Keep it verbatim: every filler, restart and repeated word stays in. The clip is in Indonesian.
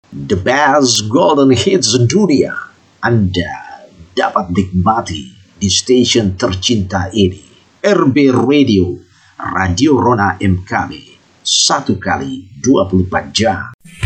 The best golden hits dunia Anda dapat nikmati di stasiun tercinta ini. R B Radio, Radio Rona M K B, satu kali dua puluh empat jam.